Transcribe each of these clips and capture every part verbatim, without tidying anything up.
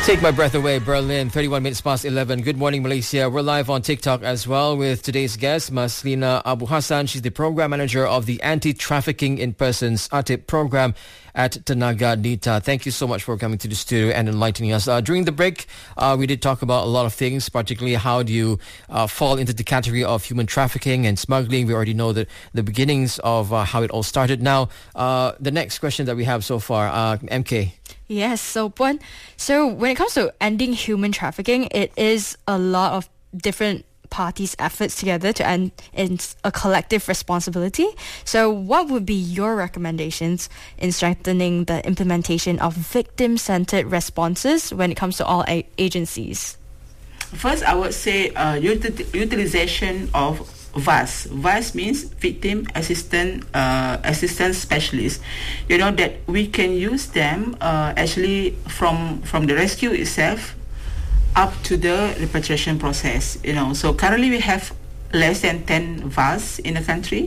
Take My Breath Away, Berlin, thirty-one minutes past eleven. Good morning, Malaysia. We're live on TikTok as well with today's guest, Maslina Abu Hassan. She's the program manager of the Anti-Trafficking in Persons A T I P program at Tenaga Nita. Thank you so much for coming to the studio and enlightening us. Uh, during the break, uh, we did talk about a lot of things, particularly how do you uh, fall into the category of human trafficking and smuggling. We already know the, the beginnings of uh, how it all started. Now, uh, the next question that we have so far, uh, M K. Yes, so Puan, so when it comes to ending human trafficking, it is a lot of different parties' efforts together to end in a collective responsibility. So what would be your recommendations in strengthening the implementation of victim-centered responses when it comes to all a- agencies? First, I would say uh, util- utilization of V A S. V A S means Victim Assistant uh, Assistance Specialist. You know that we can use them uh, actually from from the rescue itself up to the repatriation process. You know, so currently we have less than ten V A S in the country,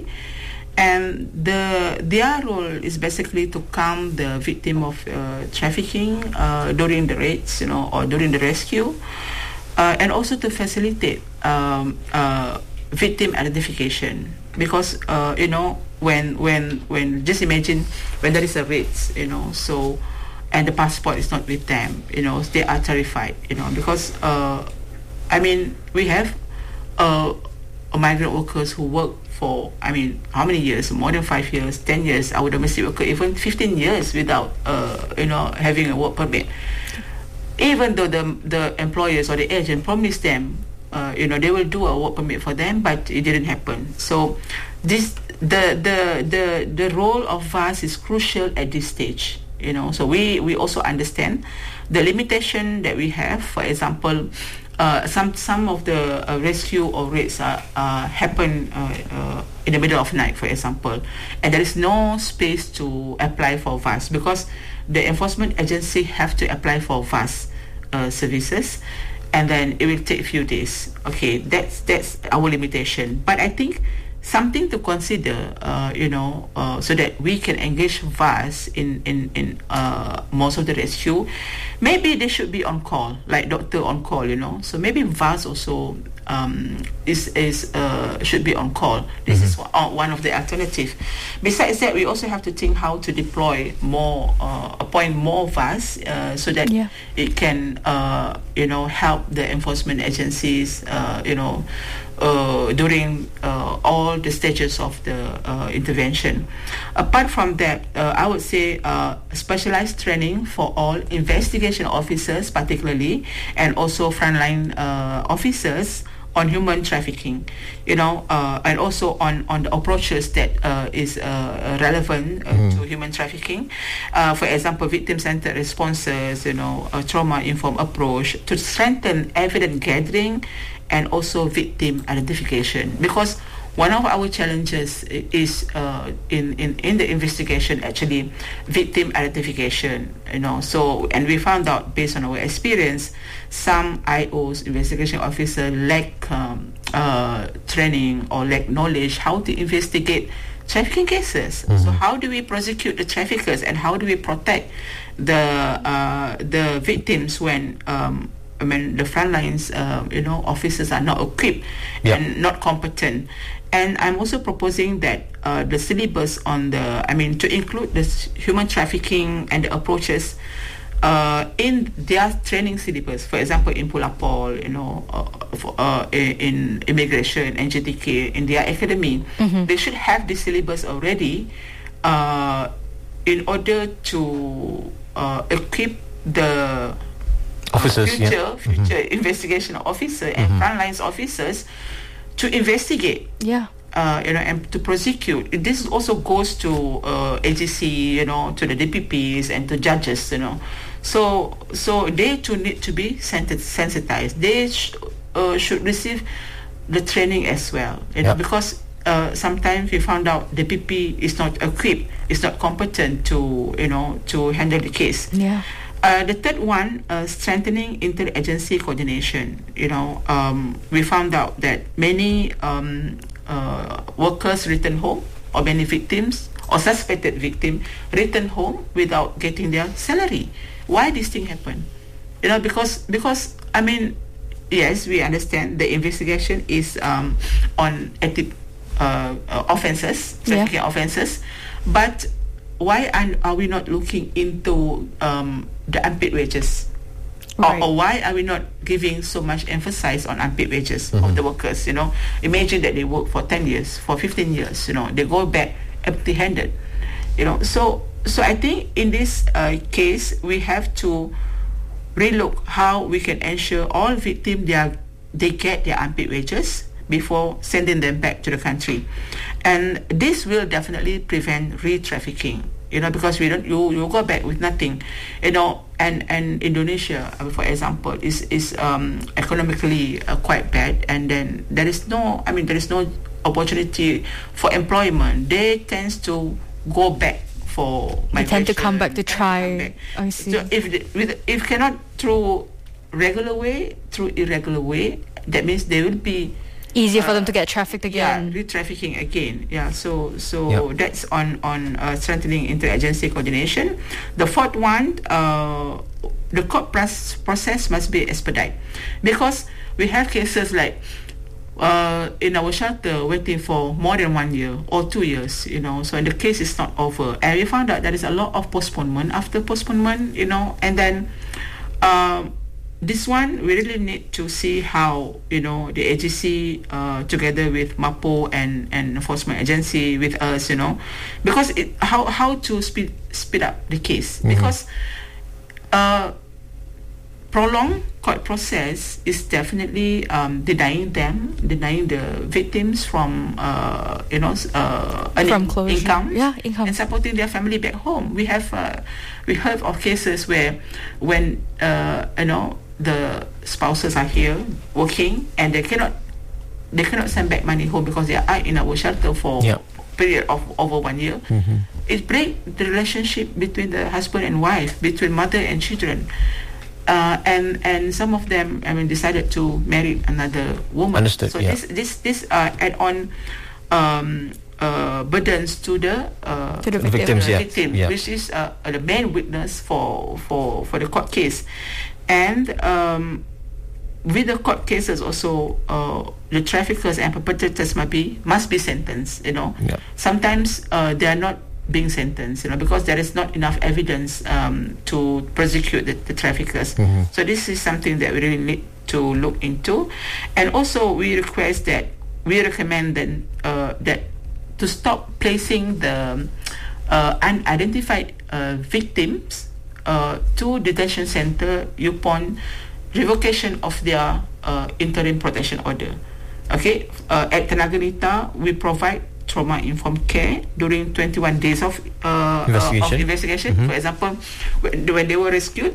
and the their role is basically to calm the victim of uh, trafficking uh, during the raids, you know, or during the rescue, uh, and also to facilitate Um, uh, victim identification, because uh, you know when when when just imagine when there is a raid, you know, so and the passport is not with them, you know, they are terrified, you know, because uh, I mean we have uh, migrant workers who work for I mean how many years, more than five years, ten years, our domestic worker even fifteen years without uh, you know having a work permit, even though the the employers or the agent promised them Uh, you know, they will do a work permit for them, but it didn't happen. So, this the the the the role of V A S is crucial at this stage. You know, so we we also understand the limitation that we have. For example, uh, some some of the uh, rescue or raids uh, uh, happen uh, uh, in the middle of night, for example, and there is no space to apply for V A S because the enforcement agency have to apply for V A S uh, services. And then it will take a few days. Okay, that's that's our limitation. But I think something to consider, uh, you know, uh, so that we can engage V A S in in in uh, most of the rescue. Maybe they should be on call, like doctor on call, you know. So maybe V A S also um, is is uh, should be on call. This mm-hmm. is one of the alternatives. Besides that, we also have to think how to deploy more, uh, appoint more V A S uh, so that yeah. it can, uh, you know, help the enforcement agencies, uh, you know, uh, during uh, all the stages of the uh, intervention. Apart from that, uh, I would say uh, specialized training for all investigation officers, particularly, and also frontline uh, officers on human trafficking, you know, uh, and also on, on the approaches that uh, is uh, relevant uh, mm. to human trafficking. Uh, for example, victim-centered responses, you know, a trauma-informed approach to strengthen evidence gathering and also victim identification. Because one of our challenges is uh, in, in, in the investigation, actually, victim identification, you know. So, and we found out based on our experience, some I Os, investigation officer, lack um, uh, training or lack knowledge how to investigate trafficking cases. Mm-hmm. So how do we prosecute the traffickers, and how do we protect the uh, the victims when um, I mean the front lines, uh, you know, officers are not equipped yep. and not competent. And I'm also proposing that uh, the syllabus on the, I mean, to include the human trafficking and the approaches uh, in their training syllabus. For example, in Pulapol, you know, uh, for, uh, in immigration, N J T K, in their academy, mm-hmm. they should have the syllabus already uh, in order to uh, equip the officers, future, yeah. future mm-hmm. investigation officer and mm-hmm. frontlines officers to investigate, yeah, uh, you know, and to prosecute. This also goes to uh, A G C, you know, to the D P Ps and to judges, you know. So, so they too need to be sensitized. They sh- uh, should receive the training as well, you know, yeah. because uh, sometimes we found out the D P P is not equipped, is not competent to, you know, to handle the case. Yeah. Uh, the third one, uh, strengthening interagency coordination. You know, um, we found out that many um, uh, workers return home, or many victims or suspected victim return home without getting their salary. Why this thing happen? You know, because because I mean, yes, we understand the investigation is um, on active uh, uh, offences, trafficking Yeah. offences, but why are, are we not looking into um, the unpaid wages? Right. Or, or why are we not giving so much emphasis on unpaid wages of the workers? You know, imagine that they work for ten years, for fifteen years. You know, they go back empty-handed. You know, so so I think in this uh, case we have to relook how we can ensure all victims they are, they get their unpaid wages before sending them back to the country, and this will definitely prevent re-trafficking. You know, because we don't, you you go back with nothing, you know, and and Indonesia, uh, for example, is is um, economically uh, quite bad, and then there is no, I mean, there is no opportunity for employment. They tend to go back for They tend to migration, come back to and try. come back. I see. So if the, with, if cannot through regular way, through irregular way, that means they will be Easier for them uh, to get trafficked yeah, again. re-trafficking again. Yeah, so so Yep. that's on on uh, strengthening interagency coordination. The fourth one, uh, the court pros- process must be expedited, because we have cases like uh, in our shelter waiting for more than one year or two years. You know, so the case is not over, and we found out there is a lot of postponement after postponement. You know, and then. Um, This one, we really need to see how, you know, the A G C uh, together with MAPO and, and enforcement agency with us, you know, because it, how how to speed speed up the case. Mhm. Because uh, prolonged court process is definitely um, denying them, denying the victims from, uh, you know, s- uh, earning From closure. income, Yeah, income. and supporting their family back home. We have uh, we heard of cases where when uh, you know, the spouses are here working and they cannot they cannot send back money home because they are in our shelter for Yeah. period of over one year. Mhm. It break the relationship between the husband and wife, between mother and children. Uh, and and some of them, I mean, decided to marry another woman. Understood, So yeah. this this this uh, add on um, uh, burdens to the uh, To the The victim. victims, yeah. victim, Yeah. which is uh, the main witness for for for the court case, and um, with the court cases also, uh, the traffickers and perpetrators must be must be sentenced. You know, Yeah. sometimes uh, they are not being sentenced. You know, because there is not enough evidence um, to prosecute the, the traffickers. Mhm. So this is something that we really need to look into, and also we request that we recommend that uh, that to stop placing the uh, unidentified uh, victims uh, to detention center upon revocation of their uh, interim protection order. Okay, uh, at Tenaga Nita, we provide trauma-informed care during twenty-one days of uh, Investigation. Uh, of investigation. Mhm. For example, when, when they were rescued,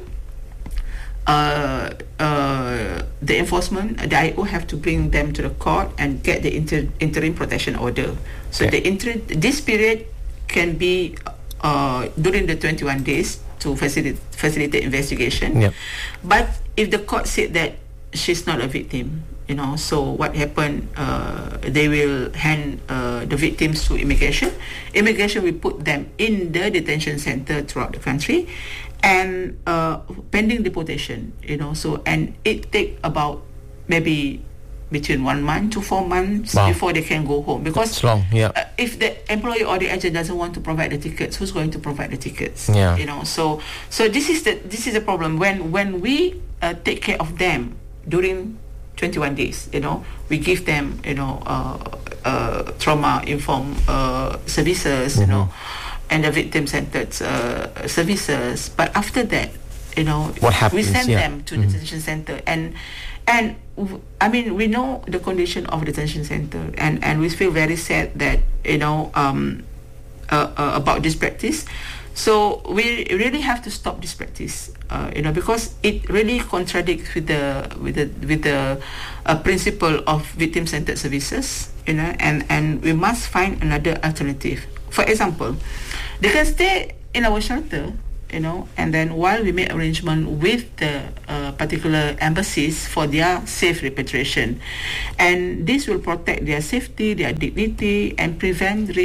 uh, uh, the enforcement, the I O have to bring them to the court and get the inter- interim protection order. So Okay. the inter- this period can be uh, during the twenty-one days to facilitate facilitate investigation. Yep. But if the court said that she's not a victim, you know, so what happened? Uh, they will hand uh, the victims to immigration. Immigration will put them in the detention center throughout the country, and uh, pending deportation, you know. So and it take about maybe between one month to four months Wow. before they can go home, because It's long, yeah. uh, if the employer or the agent doesn't want to provide the tickets, who's going to provide the tickets? Yeah. You know, so so this is the this is the problem when when we uh, take care of them during twenty-one days. You know, we give them, you know, uh, uh, trauma informed uh, services. You know, and the victim centered uh, services. But after that, you know, What we happens? send Yeah. them to the detention center, and and w- I mean, we know the condition of the detention center, and and we feel very sad that, you know, um, uh, uh, about this practice. So we really have to stop this practice, uh, you know, because it really contradicts with the with the with the uh, principle of victim-centered services, you know, and and we must find another alternative. For example, they can stay in our shelter, you know, and then while we make arrangement with the uh, particular embassies for their safe repatriation, and this will protect their safety, their dignity, and prevent re-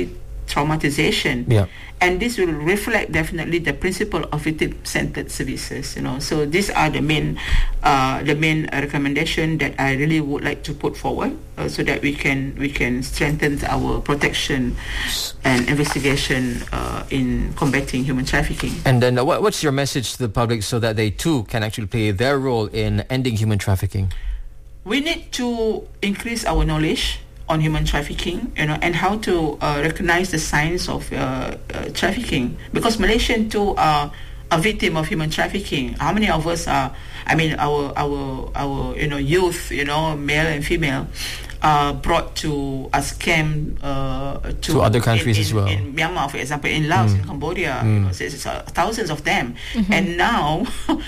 traumatization. Yeah. And this will reflect definitely the principle of victim-centered services. You know, so these are the main, uh, the main uh, recommendation that I really would like to put forward, uh, so that we can we can strengthen our protection and investigation uh, in combating human trafficking. And then, uh, what, what's your message to the public so that they too can actually play their role in ending human trafficking? We need to increase our knowledge on human trafficking, you know, and how to uh, recognize the signs of uh, uh, trafficking. Because Malaysian too are a victim of human trafficking. How many of us are? I mean, our our our you know youth, you know, male and female, uh, brought to a scam uh, to, To other countries in, in, as well. in Myanmar, for example, in Laos, Mm. in Cambodia, Mm. you know, so it's, uh, thousands of them. And now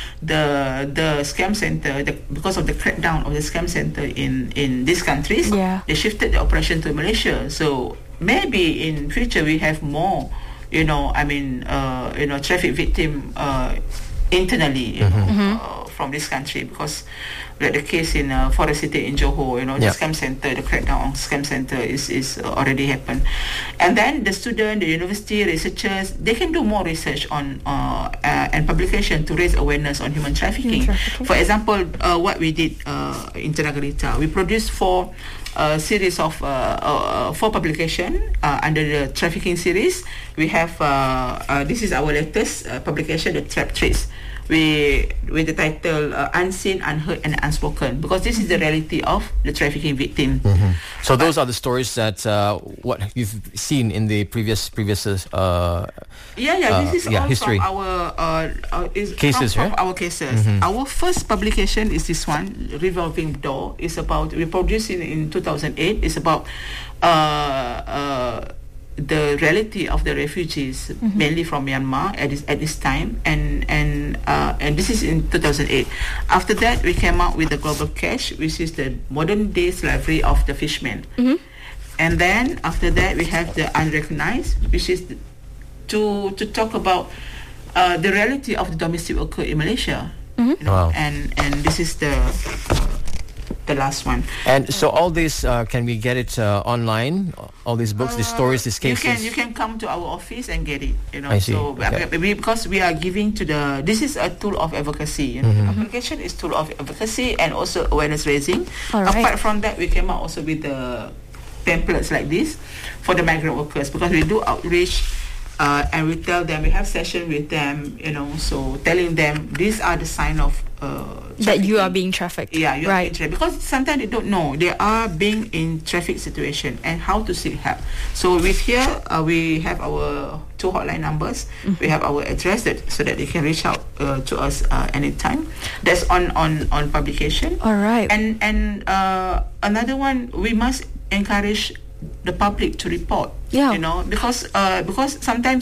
the the scam center, the, because of the crackdown of the scam center in in these countries, Yeah. they shifted the operation to Malaysia. So maybe in future we have more, you know, I mean, uh, you know, traffic victim uh, internally, you know, uh, from this country, because like the case in uh, Forest City in Johor, you know, Yeah. the scam center, the crackdown on scam center is is uh, already happened. And then the student, the university researchers, they can do more research on uh, uh, and publication to raise awareness on human trafficking. Human trafficking. For example, uh, what we did uh, in Tenaga Rita, we produced four uh, series of uh, uh, four publication uh, under the trafficking series. We have uh, uh, this is our latest uh, publication, the Trap Trace. We with the title uh, Unseen, Unheard and Unspoken, because this is the reality of the trafficking victim. So those are the stories that uh, what you've seen in the previous previous uh, Yeah, yeah, Uh, this is yeah, all history. from our uh, uh, is Cases, from, from right? our cases. Our first publication is this one, Revolving Door. It's about, we produced it in two thousand eight. It's about uh, uh, the reality of the refugees, mainly from Myanmar at this at this time, and and uh, and this is in two thousand eight. After that, we came out with the Global Cash, which is the modern day slavery of the fishermen. And then after that, we have the Unrecognized, which is the, to to talk about uh, the reality of the domestic worker in Malaysia. You know, Wow. and and this is the uh, the last one. and so all this uh, can we get it uh, online? All these books, these stories, these You cases. can you can come to our office and get it. You know, I see. so Okay. uh, we, because we are giving to the, this is a tool of advocacy. You know, application is tool of advocacy and also awareness raising. All right. Apart from that, we came out also with the pamphlets like this for the migrant workers, because we do outreach. Uh, and we tell them, we have session with them, you know, so telling them these are the sign of uh, That you are trafficking. being trafficked. Yeah, you are right. being trafficked. Because sometimes they don't know. They are being in traffic situation and how to seek help. So with here, uh, we have our two hotline numbers. We have our address that, so that they can reach out uh, to us uh, anytime. That's on, on, on publication. All right. And, and uh, another one, we must encourage the public to report. Yeah. You know, because uh, because sometimes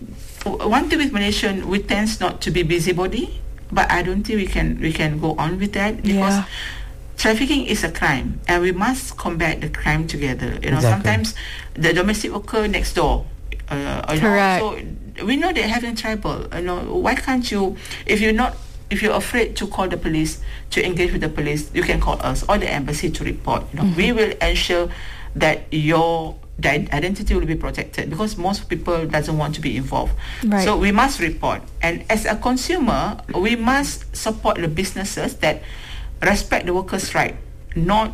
w- one thing with Malaysian, we tends not to be busybody, but I don't think we can we can go on with that, because Yeah. trafficking is a crime and we must combat the crime together. You know, Exactly. sometimes the domestic worker next door. Uh, you know, Correct. so we know they're having trouble. You know, why can't you, if you're not, if you're afraid to call the police, to engage with the police, you can call us or the embassy to report. You know, we will ensure that your the identity will be protected, because most people doesn't want to be involved. Right. So we must report, and as a consumer, we must support the businesses that respect the workers' right, not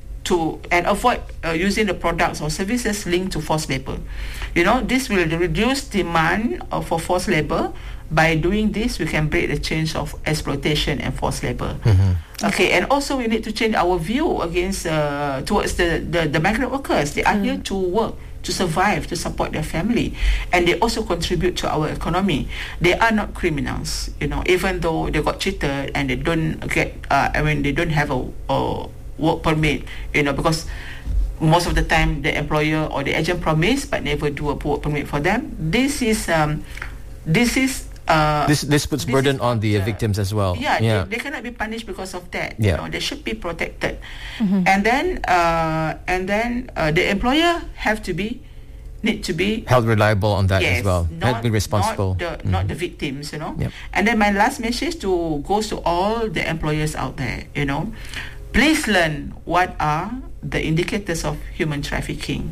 to, and avoid uh, using the products or services linked to forced labor. You know, this will reduce demand uh, for forced labor. By doing this, we can break the chains of exploitation and forced labor. Okay, and also we need to change our view against uh, towards the, the, the migrant workers. They are here to work, to survive, to support their family, and they also contribute to our economy. They are not criminals, you know, even though they got cheated and they don't get, uh, I mean, they don't have a, a work permit, you know, because most of the time the employer or the agent promise but never do a work permit for them. This is um, this is. Uh, This this puts this burden is on the not, uh, victims as well. Yeah, yeah. They, they cannot be punished because of that. Yeah. You know, they should be protected. And then, uh, and then uh, the employer have to be need to be Held reliable on that yes, as well. not, Held be responsible. Not the, not the victims, you know. Yep. And then my last message to goes to all the employers out there, you know, please learn what are the indicators of human trafficking.